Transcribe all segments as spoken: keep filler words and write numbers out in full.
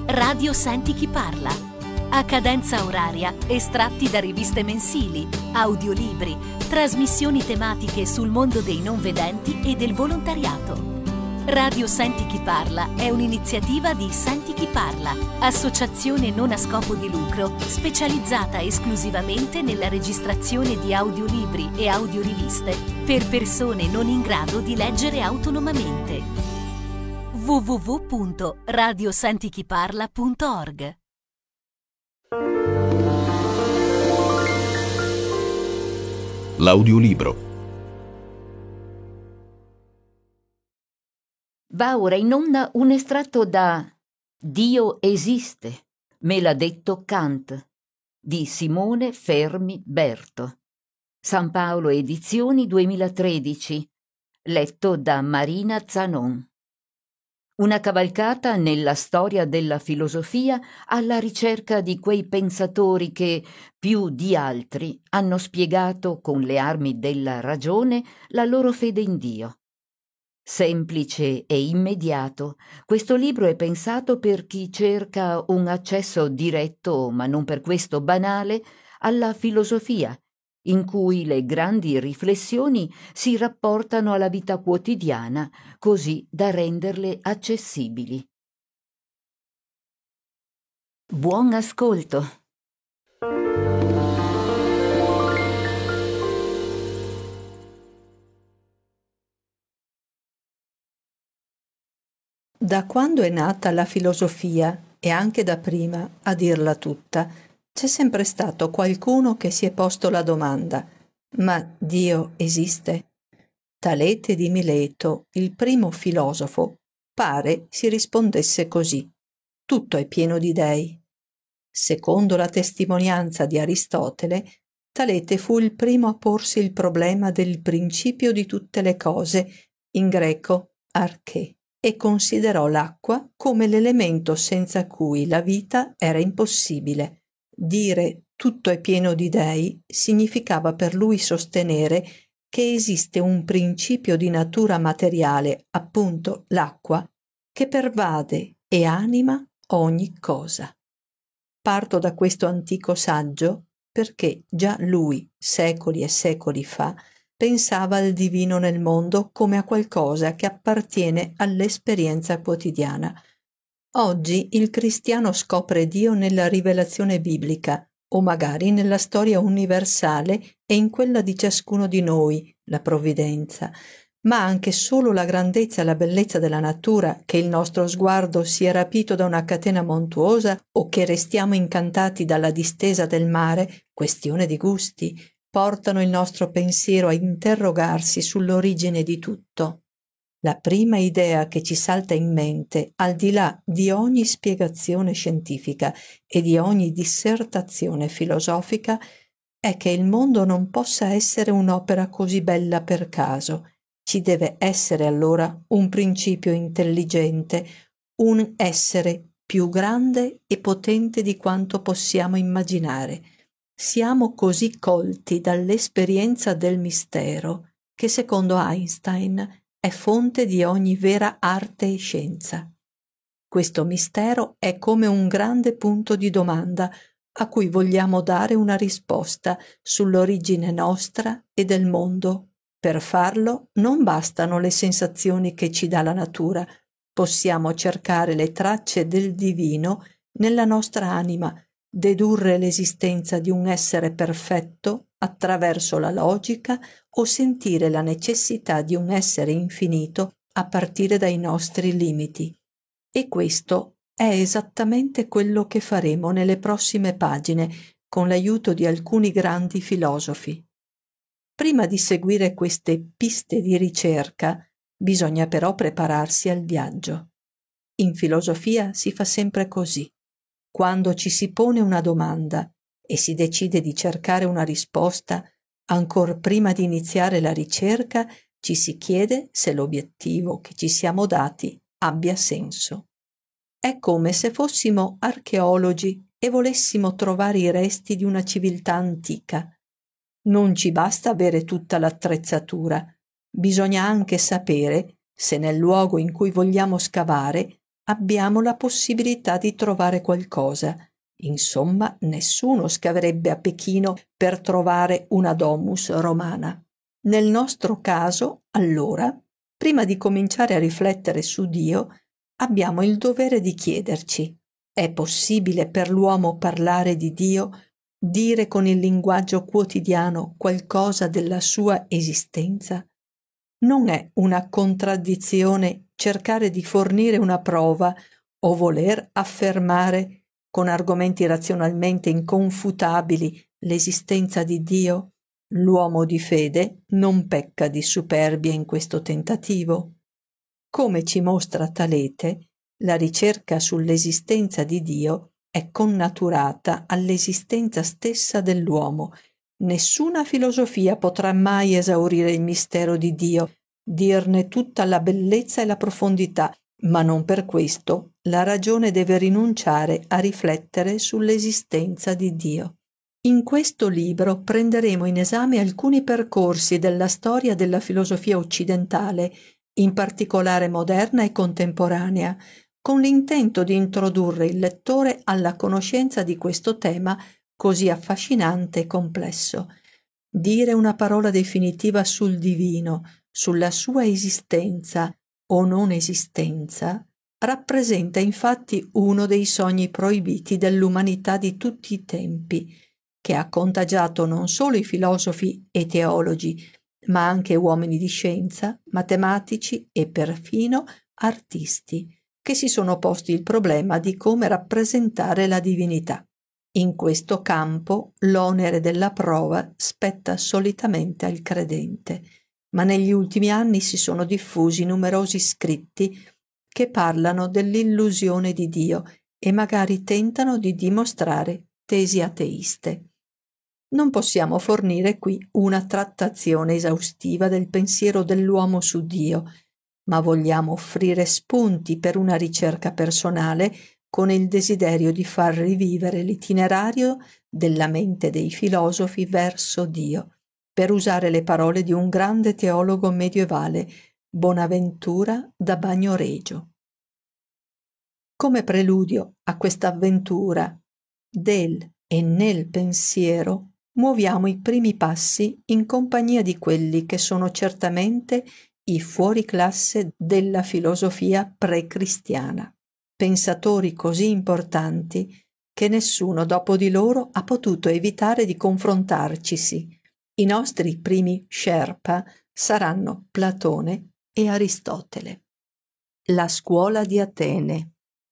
Radio Senti Chi Parla. A cadenza oraria, estratti da riviste mensili, audiolibri, trasmissioni tematiche sul mondo dei non vedenti e del volontariato. Radio Senti Chi Parla è un'iniziativa di Senti Chi Parla, associazione non a scopo di lucro specializzata esclusivamente nella registrazione di audiolibri e audioriviste per persone non in grado di leggere autonomamente. w w w punto radio senti chi parla punto org. L'audiolibro. Va ora in onda un estratto da Dio esiste, me l'ha detto Kant, di Simone Fermi Berto. San Paolo Edizioni duemilatredici, letto da Marina Zanon. Una cavalcata nella storia della filosofia alla ricerca di quei pensatori che, più di altri, hanno spiegato con le armi della ragione la loro fede in Dio. Semplice e immediato, questo libro è pensato per chi cerca un accesso diretto, ma non per questo banale, alla filosofia, in cui le grandi riflessioni si rapportano alla vita quotidiana, così da renderle accessibili. Buon ascolto! Da quando è nata la filosofia, e anche da prima, a dirla tutta, c'è sempre stato qualcuno che si è posto la domanda: ma Dio esiste? Talete di Mileto, il primo filosofo, pare si rispondesse così: tutto è pieno di dei. Secondo la testimonianza di Aristotele, Talete fu il primo a porsi il problema del principio di tutte le cose, in greco arché, e considerò l'acqua come l'elemento senza cui la vita era impossibile. Dire tutto è pieno di dei significava per lui sostenere che esiste un principio di natura materiale, appunto l'acqua, che pervade e anima ogni cosa. Parto da questo antico saggio perché già lui, secoli e secoli fa, pensava al divino nel mondo come a qualcosa che appartiene all'esperienza quotidiana. Oggi il cristiano scopre Dio nella rivelazione biblica, o magari nella storia universale e in quella di ciascuno di noi, la provvidenza, ma anche solo la grandezza e la bellezza della natura, che il nostro sguardo sia rapito da una catena montuosa o che restiamo incantati dalla distesa del mare, questione di gusti, portano il nostro pensiero a interrogarsi sull'origine di tutto. La prima idea che ci salta in mente, al di là di ogni spiegazione scientifica e di ogni dissertazione filosofica, è che il mondo non possa essere un'opera così bella per caso. Ci deve essere allora un principio intelligente, un essere più grande e potente di quanto possiamo immaginare. Siamo così colti dall'esperienza del mistero che, secondo Einstein, è fonte di ogni vera arte e scienza. Questo mistero è come un grande punto di domanda a cui vogliamo dare una risposta sull'origine nostra e del mondo. Per farlo non bastano le sensazioni che ci dà la natura, possiamo cercare le tracce del divino nella nostra anima, dedurre l'esistenza di un essere perfetto attraverso la logica o sentire la necessità di un essere infinito a partire dai nostri limiti. E questo è esattamente quello che faremo nelle prossime pagine con l'aiuto di alcuni grandi filosofi. Prima di seguire queste piste di ricerca, bisogna però prepararsi al viaggio. In filosofia si fa sempre così. Quando ci si pone una domanda e si decide di cercare una risposta, ancor prima di iniziare la ricerca ci si chiede se l'obiettivo che ci siamo dati abbia senso. È come se fossimo archeologi e volessimo trovare i resti di una civiltà antica. Non ci basta avere tutta l'attrezzatura, bisogna anche sapere se nel luogo in cui vogliamo scavare abbiamo la possibilità di trovare qualcosa. Insomma, nessuno scaverebbe a Pechino per trovare una domus romana. Nel nostro caso, allora, prima di cominciare a riflettere su Dio, abbiamo il dovere di chiederci: è possibile per l'uomo parlare di Dio, dire con il linguaggio quotidiano qualcosa della sua esistenza? Non è una contraddizione cercare di fornire una prova o voler affermare con argomenti razionalmente inconfutabili l'esistenza di Dio? L'uomo di fede non pecca di superbia in questo tentativo. Come ci mostra Talete, la ricerca sull'esistenza di Dio è connaturata all'esistenza stessa dell'uomo. Nessuna filosofia potrà mai esaurire il mistero di Dio, dirne tutta la bellezza e la profondità, ma non per questo la ragione deve rinunciare a riflettere sull'esistenza di Dio. In questo libro prenderemo in esame alcuni percorsi della storia della filosofia occidentale, in particolare moderna e contemporanea, con l'intento di introdurre il lettore alla conoscenza di questo tema così affascinante e complesso. Dire una parola definitiva sul divino, sulla sua esistenza o non esistenza, rappresenta infatti uno dei sogni proibiti dell'umanità di tutti i tempi, che ha contagiato non solo i filosofi e teologi, ma anche uomini di scienza, matematici e perfino artisti, che si sono posti il problema di come rappresentare la divinità. In questo campo l'onere della prova spetta solitamente al credente, ma negli ultimi anni si sono diffusi numerosi scritti che parlano dell'illusione di Dio e magari tentano di dimostrare tesi ateiste. Non possiamo fornire qui una trattazione esaustiva del pensiero dell'uomo su Dio, ma vogliamo offrire spunti per una ricerca personale con il desiderio di far rivivere l'itinerario della mente dei filosofi verso Dio, per usare le parole di un grande teologo medievale, Bonaventura da Bagnoregio. Come preludio a questa avventura del e nel pensiero, muoviamo i primi passi in compagnia di quelli che sono certamente i fuoriclasse della filosofia pre-cristiana, pensatori così importanti che nessuno dopo di loro ha potuto evitare di confrontarcisi. I nostri primi Sherpa saranno Platone e Aristotele. La scuola di Atene.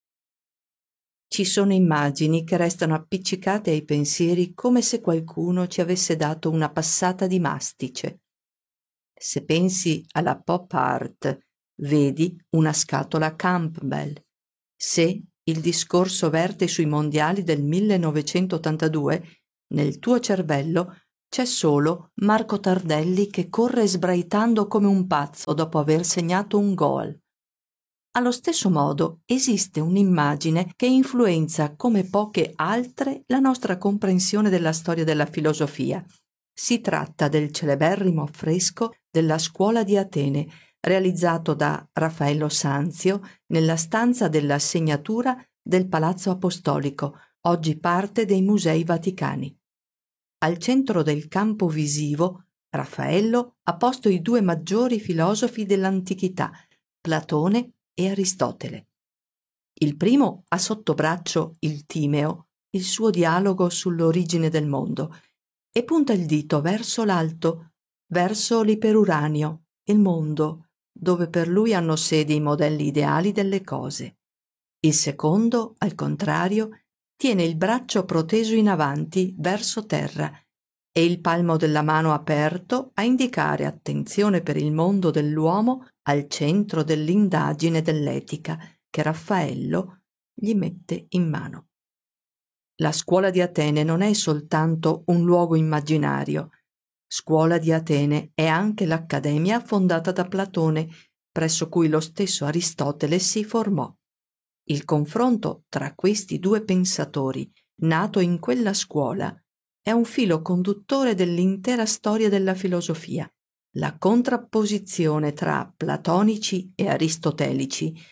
Ci sono immagini che restano appiccicate ai pensieri come se qualcuno ci avesse dato una passata di mastice. Se pensi alla pop art, vedi una scatola Campbell. Se il discorso verte sui mondiali del millenovecentottantadue, nel tuo cervello c'è solo Marco Tardelli che corre sbraitando come un pazzo dopo aver segnato un gol. Allo stesso modo esiste un'immagine che influenza come poche altre la nostra comprensione della storia della filosofia. Si tratta del celeberrimo affresco della Scuola di Atene, realizzato da Raffaello Sanzio nella stanza della segnatura del Palazzo Apostolico, oggi parte dei Musei Vaticani. Al centro del campo visivo, Raffaello ha posto i due maggiori filosofi dell'antichità, Platone e Aristotele. Il primo ha sotto braccio il Timeo, il suo dialogo sull'origine del mondo, e punta il dito verso l'alto, verso l'iperuranio, il mondo, dove per lui hanno sede i modelli ideali delle cose. Il secondo, al contrario, tiene il braccio proteso in avanti verso terra e il palmo della mano aperto a indicare attenzione per il mondo dell'uomo al centro dell'indagine dell'etica che Raffaello gli mette in mano. La scuola di Atene non è soltanto un luogo immaginario. Scuola di Atene è anche l'accademia fondata da Platone, presso cui lo stesso Aristotele si formò. Il confronto tra questi due pensatori, nato in quella scuola, è un filo conduttore dell'intera storia della filosofia. La contrapposizione tra platonici e aristotelici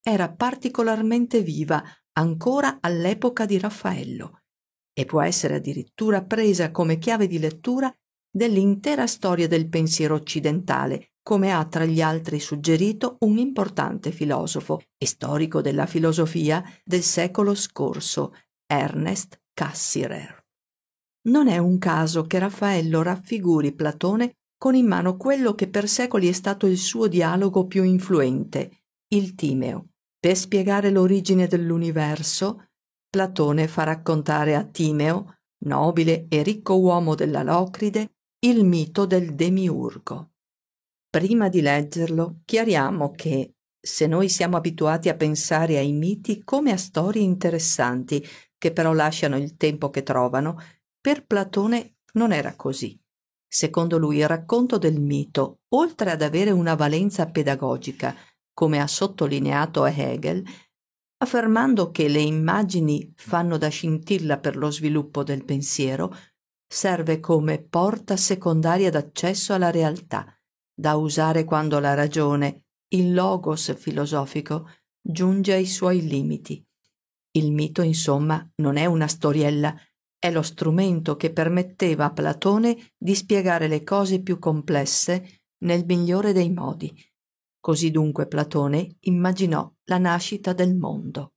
era particolarmente viva ancora all'epoca di Raffaello e può essere addirittura presa come chiave di lettura dell'intera storia del pensiero occidentale, come ha tra gli altri suggerito un importante filosofo e storico della filosofia del secolo scorso, Ernest Cassirer. Non è un caso che Raffaello raffiguri Platone con in mano quello che per secoli è stato il suo dialogo più influente, il Timeo. Per spiegare l'origine dell'universo, Platone fa raccontare a Timeo, nobile e ricco uomo della Locride, il mito del demiurgo. Prima di leggerlo, chiariamo che, se noi siamo abituati a pensare ai miti come a storie interessanti, che però lasciano il tempo che trovano, per Platone non era così. Secondo lui il racconto del mito, oltre ad avere una valenza pedagogica, come ha sottolineato Hegel, affermando che le immagini fanno da scintilla per lo sviluppo del pensiero, serve come porta secondaria d'accesso alla realtà, da usare quando la ragione, il logos filosofico, giunge ai suoi limiti. Il mito, insomma, non è una storiella, è lo strumento che permetteva a Platone di spiegare le cose più complesse nel migliore dei modi. Così dunque Platone immaginò la nascita del mondo.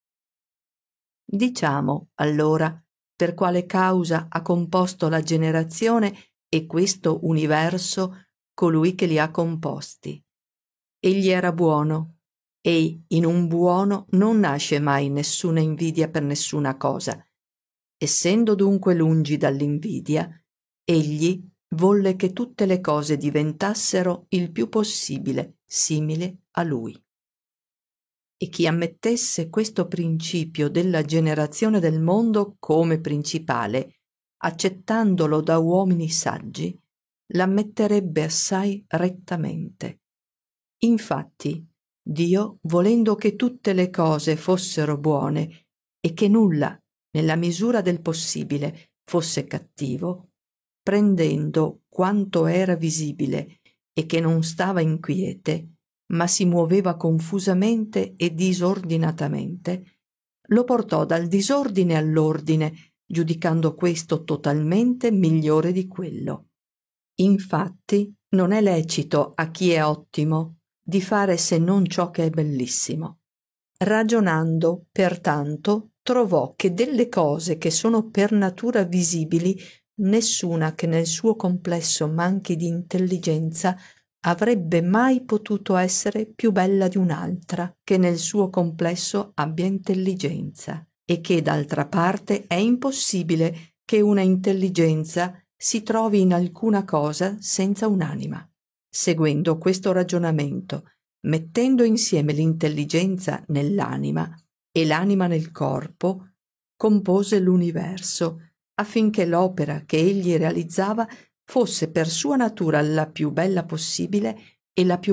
Diciamo, allora, per quale causa ha composto la generazione e questo universo colui che li ha composti. Egli era buono, e in un buono non nasce mai nessuna invidia per nessuna cosa. Essendo dunque lungi dall'invidia, egli volle che tutte le cose diventassero il più possibile simili a lui. E chi ammettesse questo principio della generazione del mondo come principale, accettandolo da uomini saggi, l'ammetterebbe assai rettamente. Infatti, Dio, volendo che tutte le cose fossero buone e che nulla, nella misura del possibile, fosse cattivo, prendendo quanto era visibile e che non stava in quiete, ma si muoveva confusamente e disordinatamente, lo portò dal disordine all'ordine, giudicando questo totalmente migliore di quello. Infatti, non è lecito a chi è ottimo di fare se non ciò che è bellissimo. Ragionando, pertanto, trovò che delle cose che sono per natura visibili, nessuna che nel suo complesso manchi di intelligenza avrebbe mai potuto essere più bella di un'altra che nel suo complesso abbia intelligenza, e che d'altra parte è impossibile che una intelligenza si trovi in alcuna cosa senza un'anima. Seguendo questo ragionamento, mettendo insieme l'intelligenza nell'anima e l'anima nel corpo, compose l'universo, affinché l'opera che egli realizzava fosse per sua natura la più bella possibile e la più